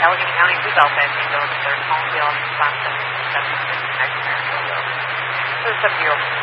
Allegheny County to Belfast, Angels, there's Collinsville, Wisconsin, 7 next Maryville. This is 70-year-old